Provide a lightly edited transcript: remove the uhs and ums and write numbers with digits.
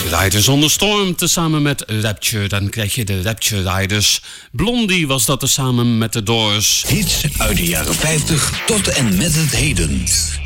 Riders on the Storm tezamen met Rapture. Dan krijg je de Rapture Riders. Blondie was dat tezamen met de Doors. Hits uit de jaren 50 tot en met het heden.